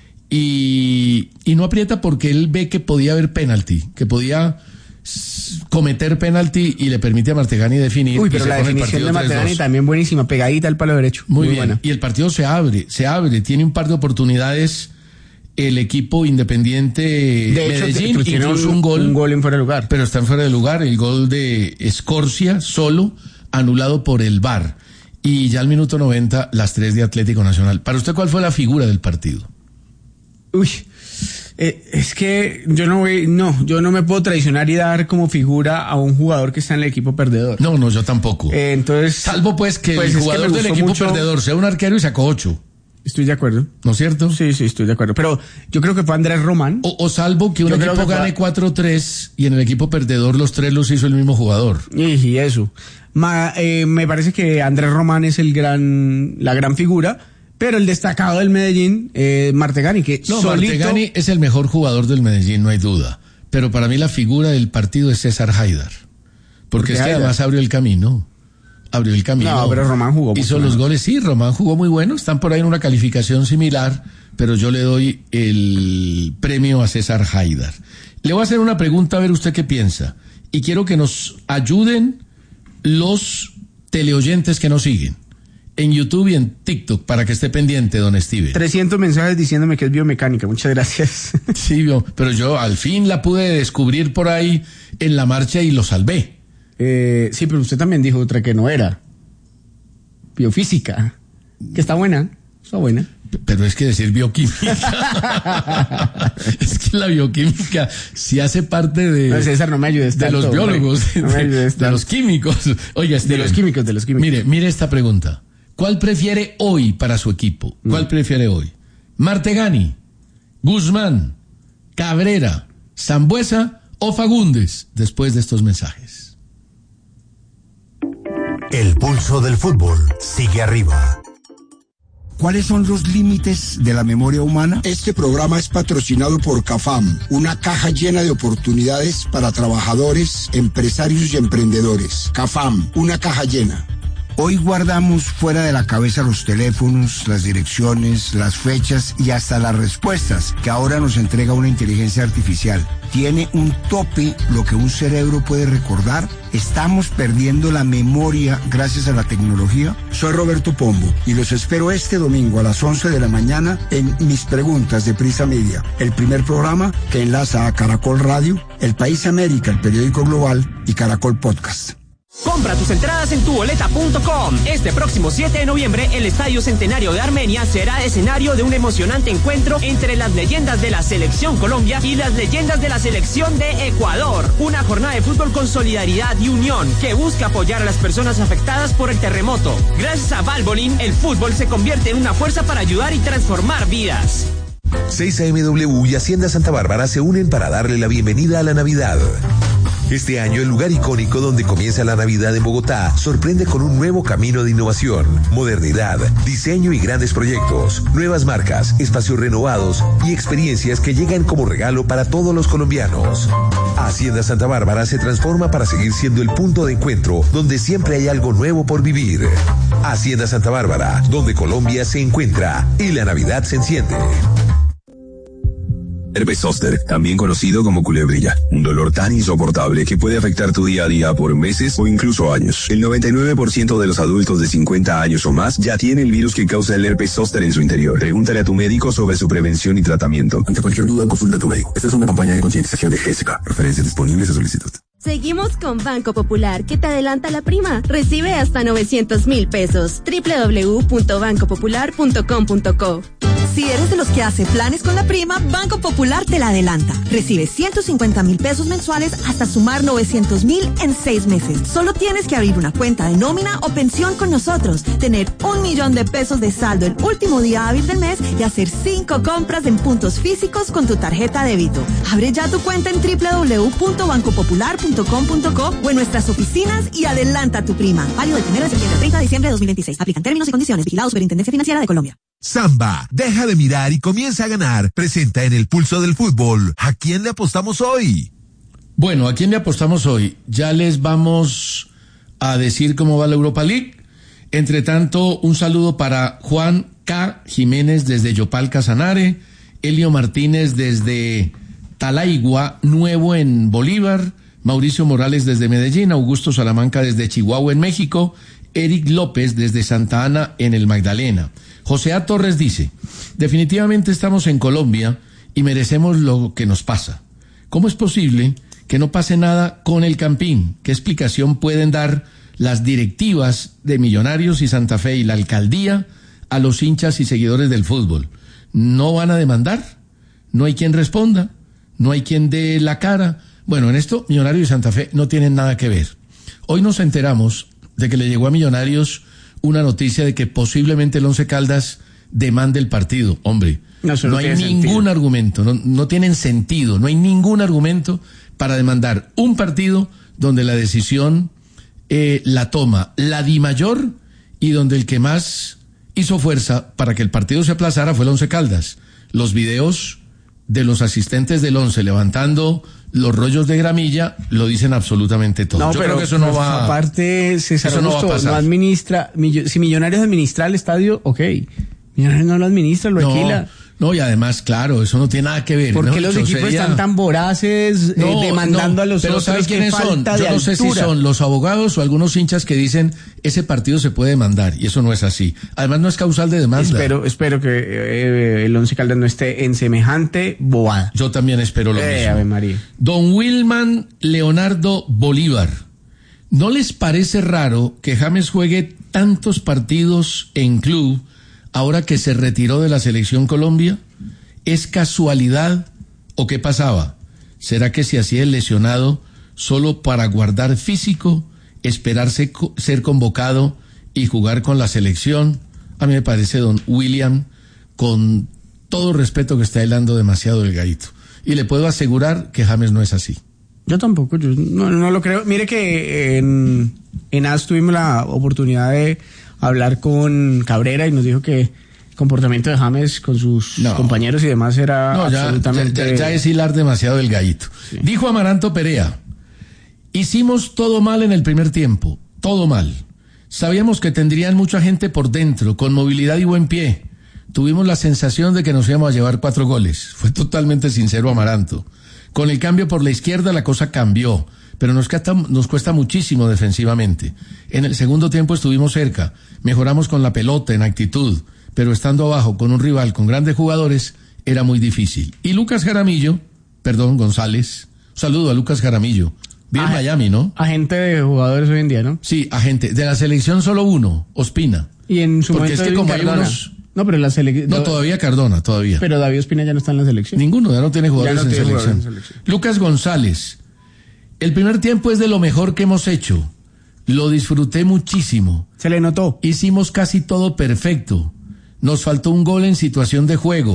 Y, y no aprieta porque él ve que podía haber penalti, que podía cometer penalti y le permite a Martegani definir. Uy, pero la definición de Martegani también buenísima, pegadita al palo derecho. Muy, Muy bien, buena. Y el partido se abre, se abre, tiene un par de oportunidades el equipo Independiente de Medellín, hecho, incluso un, un gol. Un gol en fuera de lugar. Pero está en fuera de lugar, el gol de Escorcia, solo, anulado por el V A R. Y ya al minuto noventa, las tres de Atlético Nacional. ¿Para usted cuál fue la figura del partido? Uy, eh, es que yo no voy, no, yo no me puedo traicionar y dar como figura a un jugador que está en el equipo perdedor. No, no, yo tampoco. Eh, entonces, salvo pues que pues el jugador que del equipo mucho... perdedor sea un arquero y sacó ocho. Estoy de acuerdo. ¿No es cierto? Sí, sí, estoy de acuerdo. Pero yo creo que fue Andrés Román. O, o salvo que un yo equipo que gane fue... cuatro tres y en el equipo perdedor los tres los hizo el mismo jugador. Y, y eso. Ma, eh, me parece que Andrés Román es el gran, la gran figura. Pero el destacado del Medellín, eh, Martegani, que no, solito... Martegani es el mejor jugador del Medellín, no hay duda. Pero para mí la figura del partido es César Haidar. Porque es que además abrió el camino. Abrió el camino. No, pero Román jugó Hizo mucho los bueno. goles, sí, Román jugó muy bueno. Están por ahí en una calificación similar, pero yo le doy el premio a César Haidar. Le voy a hacer una pregunta a ver usted qué piensa. Y quiero que nos ayuden los teleoyentes que nos siguen. En YouTube y en TikTok, para que esté pendiente, don Steven. trescientos mensajes diciéndome que es biomecánica, muchas gracias. Sí, pero yo al fin la pude descubrir por ahí en la marcha y lo salvé. Eh, sí, pero usted también dijo otra que no era. Biofísica, que está buena, está buena. Pero es que decir bioquímica, es que la bioquímica sí hace parte de, no, César, no me ayudes de tanto, los biólogos, no me ayudes de, de los químicos. Oiga, de los químicos, de los químicos. Mire, mire esta pregunta. ¿Cuál prefiere hoy para su equipo? ¿Cuál mm. prefiere hoy? Martegani, Guzmán, Cabrera, Sambuesa o Fagundes, después de estos mensajes. El pulso del fútbol sigue arriba. ¿Cuáles son los límites de la memoria humana? Este programa es patrocinado por CAFAM, una caja llena de oportunidades para trabajadores, empresarios y emprendedores. CAFAM, una caja llena. Hoy guardamos fuera de la cabeza los teléfonos, las direcciones, las fechas y hasta las respuestas que ahora nos entrega una inteligencia artificial. ¿Tiene un tope lo que un cerebro puede recordar? ¿Estamos perdiendo la memoria gracias a la tecnología? Soy Roberto Pombo y los espero este domingo a las once de la mañana en Mis Preguntas de Prisa Media, el primer programa que enlaza a Caracol Radio, El País América, el periódico global y Caracol Podcast. Compra tus entradas en tu boleta punto com. Este próximo siete de noviembre, el Estadio Centenario de Armenia será escenario de un emocionante encuentro entre las leyendas de la Selección Colombia y las leyendas de la Selección de Ecuador. Una jornada de fútbol con solidaridad y unión que busca apoyar a las personas afectadas por el terremoto. Gracias a Valvoline, el fútbol se convierte en una fuerza para ayudar y transformar vidas. seis A M W y Hacienda Santa Bárbara se unen para darle la bienvenida a la Navidad. Este año, el lugar icónico donde comienza la Navidad en Bogotá sorprende con un nuevo camino de innovación, modernidad, diseño y grandes proyectos, nuevas marcas, espacios renovados y experiencias que llegan como regalo para todos los colombianos. Hacienda Santa Bárbara se transforma para seguir siendo el punto de encuentro donde siempre hay algo nuevo por vivir. Hacienda Santa Bárbara, donde Colombia se encuentra y la Navidad se enciende. Herpes zóster, también conocido como culebrilla, un dolor tan insoportable que puede afectar tu día a día por meses o incluso años. El noventa y nueve por ciento de los adultos de cincuenta años o más ya tiene el virus que causa el herpes zóster en su interior. Pregúntale a tu médico sobre su prevención y tratamiento. Ante cualquier duda, consulta a tu médico. Esta es una campaña de concientización de G S K. Referencias disponibles a solicitud. Seguimos con Banco Popular, que te adelanta la prima. Recibe hasta novecientos mil pesos. doble u doble u doble u punto banco popular punto com punto co. Si eres de los que hace planes con la prima, Banco Popular te la adelanta. Recibe ciento cincuenta mil pesos mensuales hasta sumar novecientos mil en seis meses. Solo tienes que abrir una cuenta de nómina o pensión con nosotros, tener un millón de pesos de saldo el último día hábil del mes y hacer cinco compras en puntos físicos con tu tarjeta débito. Abre ya tu cuenta en doble u doble u doble u punto banco popular punto com punto co o en nuestras oficinas y adelanta tu prima. Válido del primero de septiembre al treinta de diciembre de dos mil veintiséis. Aplican términos y condiciones. Vigilado Superintendencia Financiera de Colombia. Samba, deja de mirar y comienza a ganar. Presenta en el Pulso del Fútbol. ¿A quién le apostamos hoy? Bueno, ¿a quién le apostamos hoy? Ya les vamos a decir cómo va la Europa League. Entre tanto, un saludo para Juan K. Jiménez desde Yopal Casanare, Elio Martínez desde Talaigua Nuevo en Bolívar, Mauricio Morales desde Medellín, Augusto Salamanca desde Chihuahua en México, Eric López desde Santa Ana en el Magdalena. José A. Torres dice, definitivamente estamos en Colombia y merecemos lo que nos pasa. ¿Cómo es posible que no pase nada con el Campín? ¿Qué explicación pueden dar las directivas de Millonarios y Santa Fe y la alcaldía a los hinchas y seguidores del fútbol? ¿No van a demandar? ¿No hay quien responda? ¿No hay quien dé la cara? Bueno, en esto Millonarios y Santa Fe no tienen nada que ver. Hoy nos enteramos de que le llegó a Millonarios una noticia de que posiblemente el Once Caldas demande el partido. Hombre, no, no hay ningún sentido. argumento, no, no tienen sentido, no hay ningún argumento para demandar un partido donde la decisión eh, la toma la Dimayor y donde el que más hizo fuerza para que el partido se aplazara fue el Once Caldas. Los videos de los asistentes del Once levantando los rollos de gramilla lo dicen absolutamente todo. No, Yo pero creo que eso no va aparte César eso no va a pasar. No administra, si Millonarios administra el estadio, ok. Millonarios no lo administra, lo no, alquila. No, y además, claro, eso no tiene nada que ver. ¿Por qué los equipos sería... están tan voraces no, eh, demandando no, a los pero otros? ¿sabes quiénes son? Yo no sé si son los abogados o algunos hinchas que dicen ese partido se puede demandar y eso no es así. Además no es causal de demanda. Espero, espero que eh, el Once Caldas no esté en semejante bobada. Yo también espero lo eh, mismo. Ave María. Don Wilman Leonardo Bolívar, ¿no les parece raro que James juegue tantos partidos en club ahora que se retiró de la selección Colombia? ¿Es casualidad o qué pasaba? ¿Será que se hacía el lesionado solo para guardar físico, esperarse co- ser convocado y jugar con la selección? A mí me parece, don William, con todo respeto, que está hablando demasiado del Gaito. Y le puedo asegurar que James no es así. Yo tampoco, yo no, no lo creo. Mire que en, en A S tuvimos la oportunidad de hablar con Cabrera y nos dijo que el comportamiento de James con sus no. compañeros y demás era no, ya, absolutamente... Ya, ya, ya es hilar demasiado del Gallito. Sí. Dijo Amaranto Perea, hicimos todo mal en el primer tiempo, todo mal. Sabíamos que tendrían mucha gente por dentro, con movilidad y buen pie. Tuvimos la sensación de que nos íbamos a llevar cuatro goles. Fue totalmente sincero Amaranto. Con el cambio por la izquierda la cosa cambió, pero nos cuesta, nos cuesta muchísimo defensivamente. En el segundo tiempo estuvimos cerca, mejoramos con la pelota, en actitud, pero estando abajo con un rival con grandes jugadores era muy difícil. Y Lucas Jaramillo, perdón, González, un saludo a Lucas Jaramillo, vive en Miami, ¿no? Agente de jugadores hoy en día, ¿no? Sí, agente. De la selección solo uno, Ospina. Y en su Porque momento es que como hay unos... No, pero la selección... No, todavía Cardona, todavía. Pero David Ospina ya no está en la selección. Ninguno, ya no tiene jugadores, no en, tiene selección. jugadores en selección. Lucas González, el primer tiempo es de lo mejor que hemos hecho. Lo disfruté muchísimo. Se le notó. Hicimos casi todo perfecto. Nos faltó un gol en situación de juego.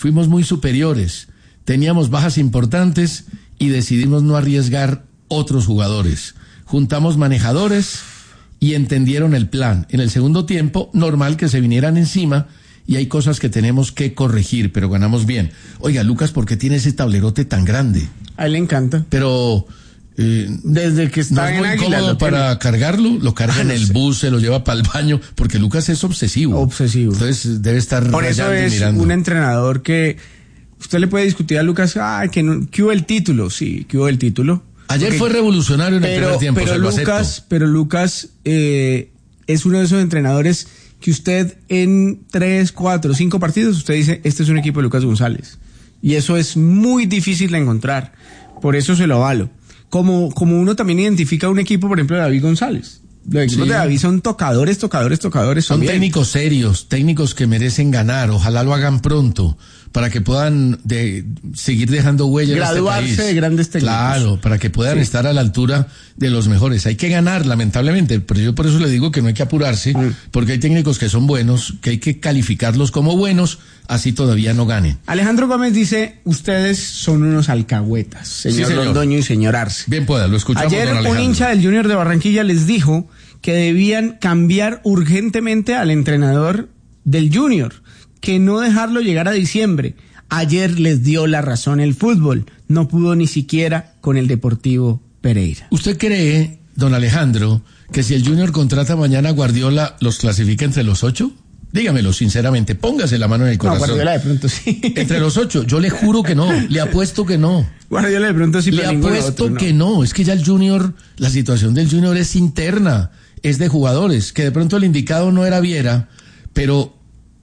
fuimos muy superiores, teníamos bajas importantes y decidimos no arriesgar otros jugadores. Juntamos manejadores y entendieron el plan. En el segundo tiempo, normal que se vinieran encima y hay cosas que tenemos que corregir, pero ganamos bien. Oiga, Lucas, ¿por qué tiene ese tablerote tan grande? A él le encanta. Pero... Eh, desde que está no es en muy Águila cómodo para cargarlo, lo carga Ah, en no el sé. bus, se lo lleva para el baño, porque Lucas es obsesivo. Obsesivo. Entonces debe estar Por eso rayando y es mirando. un entrenador que usted le puede discutir a Lucas, ah, que, no, que hubo el título, sí, que hubo el título. Ayer Porque- fue revolucionario en el pero, primer tiempo, pero se lo Lucas, acepto. pero Lucas eh, es uno de esos entrenadores que usted en tres, cuatro, cinco partidos, usted dice, este es un equipo de Lucas González. Y eso es muy difícil de encontrar. Por eso se lo avalo. Como, como uno también identifica un equipo, por ejemplo, de David González. Los equipos Sí. de David son tocadores, tocadores, tocadores. Son también. técnicos serios, técnicos que merecen ganar, ojalá lo hagan pronto, para que puedan de, seguir dejando huella Graduarse en este país. de grandes técnicos. Claro, para que puedan Sí. estar a la altura de los mejores. Hay que ganar, lamentablemente, pero yo por eso le digo que no hay que apurarse, Mm. porque hay técnicos que son buenos, que hay que calificarlos como buenos, así todavía no ganen. Alejandro Gómez dice, ustedes son unos alcahuetas, señor, Sí, señor. Londoño y señor Arce. Bien pueda, lo escuchamos, Ayer don un Alejandro. hincha del Junior de Barranquilla les dijo que debían cambiar urgentemente al entrenador del Junior, que no dejarlo llegar a diciembre. Ayer les dio la razón el fútbol, no pudo ni siquiera con el Deportivo Pereira. ¿Usted cree, don Alejandro, que si el Junior contrata mañana a Guardiola, los clasifica entre los ocho? Dígamelo sinceramente, póngase la mano en el No, corazón. Guardiola de pronto sí. Entre los ocho, yo le juro que no, le apuesto que no. Guardiola de pronto sí, Le pero ninguno apuesto otro, no. que no, es que ya el Junior, la situación del Junior es interna, es de jugadores, que de pronto el indicado no era Viera, pero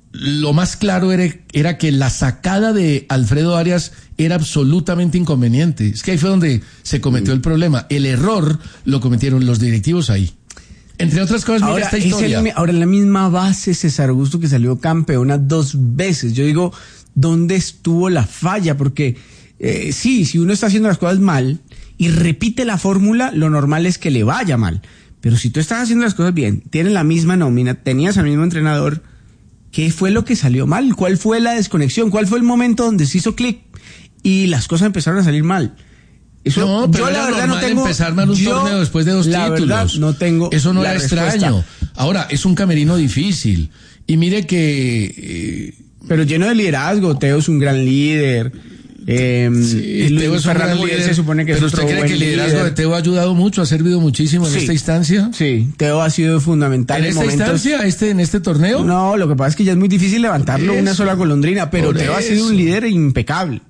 lo más claro era, era que la sacada de Alfredo Arias era absolutamente inconveniente. Es que ahí fue donde se cometió el problema. El error lo cometieron los directivos ahí. Entre otras cosas, mira Ahora, esta es historia. el- ahora, en la misma base, César Augusto, que salió campeona dos veces. Yo digo, ¿dónde estuvo la falla? Porque, eh, sí, si uno está haciendo las cosas mal y repite la fórmula, lo normal es que le vaya mal. Pero si tú estás haciendo las cosas bien, tienes la misma nómina, tenías al mismo entrenador, ¿qué fue lo que salió mal? ¿Cuál fue la desconexión? ¿Cuál fue el momento donde se hizo clic y las cosas empezaron a salir mal? Eso, No, pero yo era la verdad no normal tengo empezar mal un yo, torneo después de dos la títulos. verdad, no tengo Eso no la era respuesta. extraño. Ahora, es un camerino difícil. Y mire que... eh, Pero lleno de liderazgo, Teo es un gran líder. Eh, Sí, Luis Teo es un Fernando gran Muriel líder, se supone que pero es ¿usted otro cree que buen el liderazgo líder. de Teo ha ayudado mucho, ha servido muchísimo en Sí. esta instancia? Sí, Teo ha sido fundamental ¿En en esta momentos... instancia, este, en este torneo? No, lo que pasa es que ya es muy difícil levantarlo Por una eso. sola golondrina, pero Por Teo ha sido eso. un líder impecable.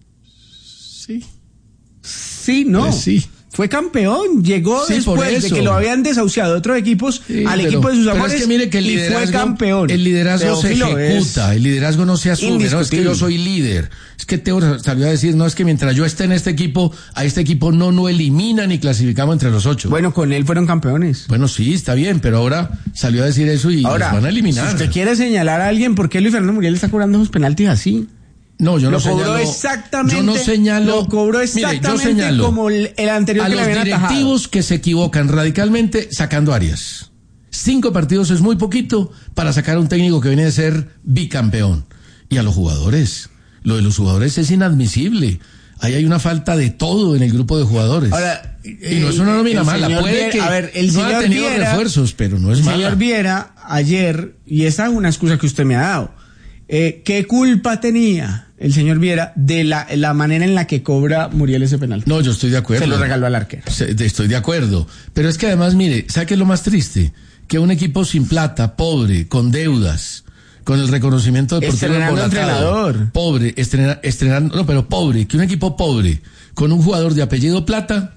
Sí. Sí, no. Pues sí. Fue campeón, llegó Sí, por después de eso. que lo habían desahuciado de otros equipos Sí, al pero- equipo de sus pero amores es que mire que el y liderazgo, fue campeón. el liderazgo se Teófilo ejecuta, es el liderazgo no se asume, no es que yo indiscutible. soy líder. Es que Teo salió a decir, no es que mientras yo esté en este equipo, a este equipo no no elimina ni clasificamos entre los ocho. Bueno, con él fueron campeones. Bueno, sí, está bien, pero ahora salió a decir eso y Ahora, los van a eliminar. si usted quiere señalar a alguien, ¿por qué Luis Fernando Muriel está cobrando esos penaltis así? No, yo lo no cobró señalo. exactamente. Yo no señalo. Lo cobró Mire, yo exactamente señalo como el, el anterior a que le los habían atajado. directivos que se equivocan radicalmente sacando a Arias. Cinco partidos es muy poquito para sacar a un técnico que viene de ser bicampeón. Y a los jugadores. Lo de los jugadores es inadmisible. Ahí hay una falta de todo en el grupo de jugadores. Ahora, y no es una nómina el mala. señor Puede Viera- que a ver, el no señor ha tenido Viera- refuerzos, pero no es el mala. señor Viera, ayer, y esa es una excusa que usted me ha dado, eh, ¿qué culpa tenía el señor Viera de la, la manera en la que cobra Muriel ese penal? No, yo estoy de acuerdo. Se lo regaló al arquero. Se- de- Estoy de acuerdo. Pero es que además, mire, ¿sabe qué es lo más triste? Que un equipo sin plata, pobre, con deudas, con el reconocimiento deportivo Estrenando embolatado, entrenador. pobre, estrena- estrenando, no, pero pobre, que un equipo pobre, con un jugador de apellido Plata,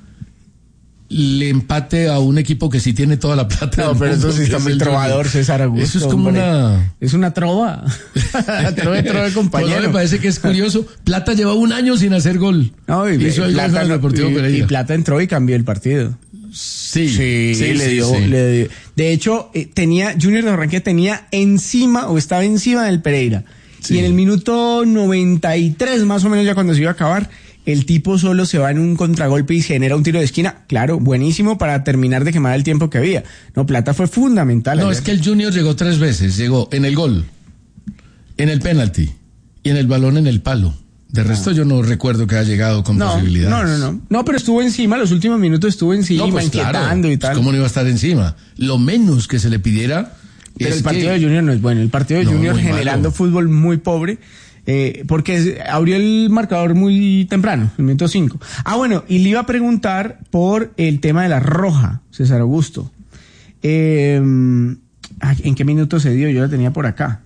le empate a un equipo que sí tiene toda la plata. No, del pero eso mundo, sí está que es muy el trovador, Junior. César Augusto. Eso es como hombre. una... Es una trova. trove, trove, Pues compañero. no, me parece que es curioso. Plata lleva un año sin hacer gol. No, y, Hizo el gol Plata, con el Deportivo y- Pereira. y Plata entró y cambió el partido. Sí, Sí, sí, le sí, dio, sí. le dio. De hecho, eh, tenía, Junior de Barranquilla tenía encima, o estaba encima del Pereira. Sí. Y en el minuto noventa y tres, más o menos, ya cuando se iba a acabar, el tipo solo se va en un contragolpe y genera un tiro de esquina. Claro, buenísimo para terminar de quemar el tiempo que había. No, Plata fue fundamental. No, ayer. es que el Junior llegó tres veces. Llegó en el gol, en el penalti y en el balón en el palo. De resto, ah. yo no recuerdo que haya llegado con no, posibilidades. No, no, no. No, pero estuvo encima, los últimos minutos estuvo encima, no, pues inquietando claro, y tal. Pues ¿cómo no iba a estar encima? Lo menos que se le pidiera. Pero es el partido que... de Junior no es bueno. El partido de no, Junior generando malo. Fútbol muy pobre. Eh, porque abrió el marcador muy temprano, el minuto cinco. Ah, bueno, y le iba a preguntar por el tema de la roja, César Augusto. Eh, ¿En qué minuto se dio? Yo la tenía por acá.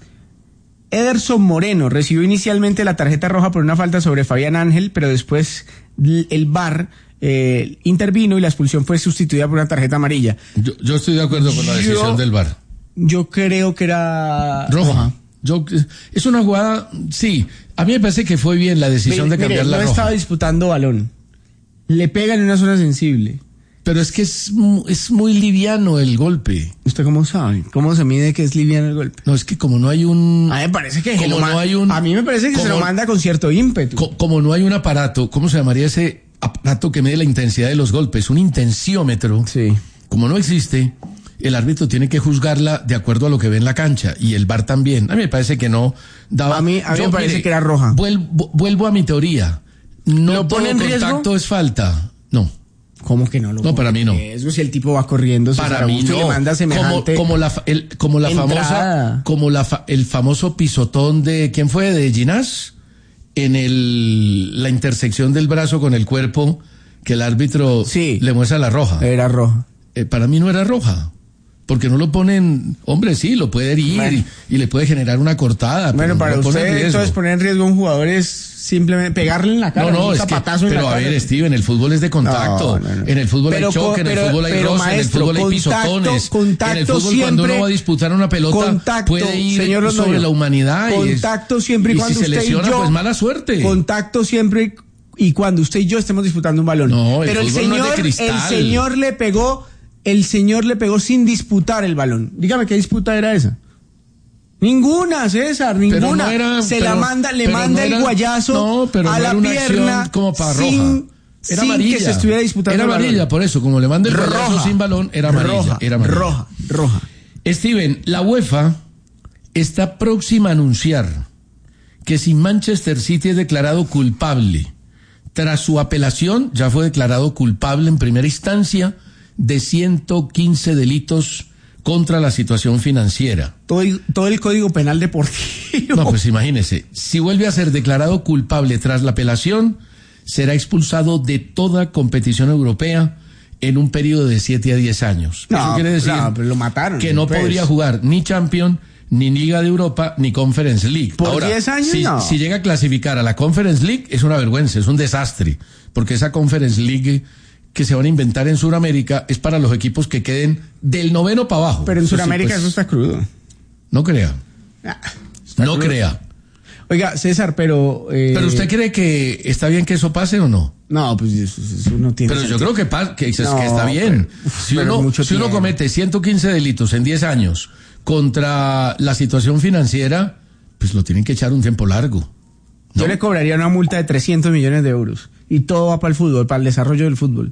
Ederson Moreno recibió inicialmente la tarjeta roja por una falta sobre Fabián Ángel, pero después el V A R eh, intervino y la expulsión fue sustituida por una tarjeta amarilla. Yo, yo estoy de acuerdo con la decisión yo, del V A R. Yo creo que era roja. roja. Yo, es una jugada, sí, a mí me parece que fue bien la decisión mire, de cambiar mire, la no roja. Estaba disputando balón, le pegan en una zona sensible. Pero es que es, es muy liviano el golpe. ¿Usted cómo sabe? ¿Cómo se mide que es liviano el golpe? No, es que como no hay un... A mí me parece que, como no hay un, a mí me parece que como, se lo manda con cierto ímpetu. Co, como no hay un aparato, ¿cómo se llamaría ese aparato que mide la intensidad de los golpes? Un intensiómetro. Sí. Como no existe, el árbitro tiene que juzgarla de acuerdo a lo que ve en la cancha. Y el V A R también. A mí me parece que no daba... A mí, a mí Yo, me parece mire, que era roja. Vuelvo, vuelvo a mi teoría. No ¿Lo pone en riesgo? Contacto es falta. No. ¿Cómo que no lo No, para mí no. Eso si el tipo va corriendo, para mí no. Le manda semejante como, como la el, como la entrada. famosa como la fa, el famoso pisotón de ¿quién fue? De Ginás en el la intersección del brazo con el cuerpo que el árbitro sí, le muestra la roja. Era roja. Eh, para mí no era roja. Porque no lo ponen, hombre, sí, lo puede herir bueno. y, y le puede generar una cortada. Bueno, para no usted entonces poner en riesgo a un jugador es simplemente pegarle en la cara. No, no, un es que, zapatazo pero en la a cara. ver, Steven, el fútbol es de contacto. No, no, no. En el fútbol pero, hay choque, en el fútbol hay roce, maestro, en el fútbol hay pisotones. Contacto en el fútbol siempre, cuando uno va a disputar una pelota contacto, puede ir señor sobre la humanidad. Contacto y es, siempre y, y cuando si se usted lesiona, y yo, pues mala suerte. Contacto siempre y cuando usted y yo estemos disputando un balón. No, el pero el señor, no es de cristal. el señor le pegó, el señor le pegó sin disputar el balón. Dígame qué disputa era esa. Ninguna, César, ninguna. No era, se pero, la manda, le manda no era, el guayazo no, pero a no la era una pierna como para sin, roja. Era sin amarilla. que se estuviera disputando Era amarilla, el balón. por eso, como le manda el roja, guayazo sin balón, era amarilla. Roja, era amarilla. roja, roja. Steven, la UEFA está próxima a anunciar que si Manchester City es declarado culpable, tras su apelación, ya fue declarado culpable en primera instancia de ciento quince delitos contra la situación financiera. Todo el, todo el Código Penal Deportivo. No, pues imagínese, si vuelve a ser declarado culpable tras la apelación, será expulsado de toda competición europea en un periodo de siete a diez años. No, eso quiere decir no, pero lo mataron, que no pues. podría jugar ni Champions, ni Liga de Europa, ni Conference League. ¿Por diez años? Si, no. si llega a clasificar a la Conference League, es una vergüenza, es un desastre, porque esa Conference League que se van a inventar en Sudamérica es para los equipos que queden del noveno para abajo. Pero en eso Sudamérica sí, pues, eso está crudo. No crea. Ah, no crudo. crea. Oiga, César, pero... Eh... ¿Pero usted cree que está bien que eso pase o no? No, pues eso, eso no tiene Pero sentido. yo creo que, pa que, no, que está bien. Pero, si pero uno, si uno comete ciento quince delitos en diez años contra la situación financiera, pues lo tienen que echar un tiempo largo. ¿No? Yo le cobraría una multa de trescientos millones de euros. Y todo va para el fútbol, para el desarrollo del fútbol.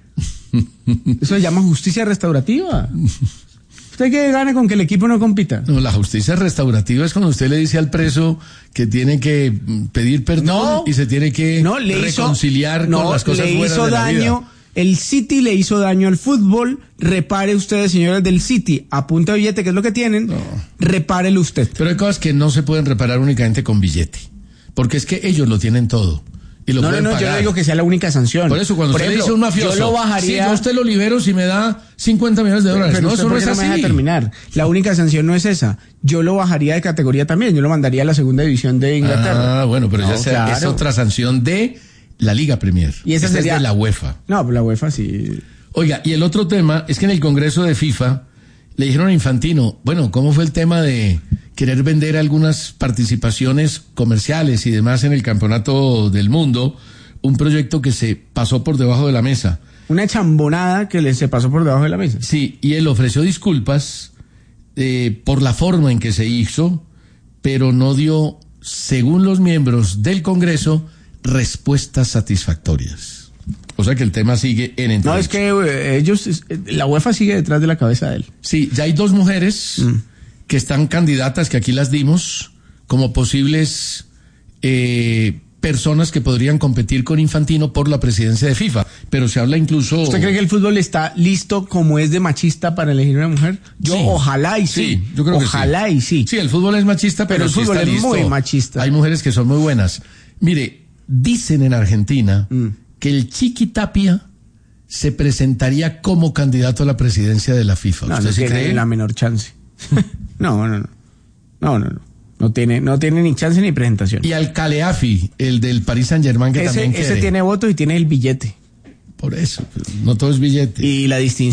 Eso se llama justicia restaurativa. ¿Usted qué gana con que el equipo no compita? No, la justicia restaurativa es cuando usted le dice al preso que tiene que pedir perdón no, y se tiene que no, le reconciliar hizo, con no, las cosas le buenas hizo de la daño, vida. El City le hizo daño al fútbol. Repare ustedes, señores del City, a punta de billete, que es lo que tienen. No. Repárelo usted. Pero hay cosas que no se pueden reparar únicamente con billete, porque es que ellos lo tienen todo. Y lo no, pueden no, no, pagar. yo no digo que sea la única sanción. Por eso, cuando Por usted ejemplo, le dice a un mafioso, yo lo bajaría. Sí, yo usted lo libero si me da cincuenta millones de dólares. Pero no, usted, eso no es no así. me deja terminar. La única sanción no es esa. Yo lo bajaría de categoría también. Yo lo mandaría a la segunda división de Inglaterra. Ah, bueno, pero no, ya sea, claro. Es otra sanción de la Liga Premier. Y esa Esta sería es de la UEFA. No, pues la UEFA sí. Oiga, y el otro tema es que en el Congreso de FIFA le dijeron a Infantino, bueno, ¿cómo fue el tema de querer vender algunas participaciones comerciales y demás en el Campeonato del Mundo? Un proyecto que se pasó por debajo de la mesa. Una chambonada que le se pasó por debajo de la mesa. Sí, y él ofreció disculpas eh, por la forma en que se hizo, pero no dio, según los miembros del Congreso, respuestas satisfactorias. O sea que el tema sigue en entredicho. No, es que eh, ellos, la UEFA sigue detrás de la cabeza de él. Sí, ya hay dos mujeres mm. que están candidatas, que aquí las dimos, como posibles eh, personas que podrían competir con Infantino por la presidencia de FIFA, pero se habla incluso... ¿Usted cree que el fútbol está listo como es de machista para elegir una mujer? Yo Sí. ojalá y sí, Sí, yo creo que ojalá sí. y sí. Sí, el fútbol es machista, pero, Pero el sí fútbol está es listo. muy machista. Hay mujeres que son muy buenas. Mire, dicen en Argentina Mm. que el Chiqui Tapia se presentaría como candidato a la presidencia de la FIFA. No, ¿Usted no sí tiene cree? la menor chance. no, no, no. No, no, no. No tiene, no tiene ni chance ni presentación. Y al Caleafi, el del Paris Saint-Germain, que ese, también ese quiere. tiene voto y tiene el billete. Por eso, no todo es billete. Y la distinción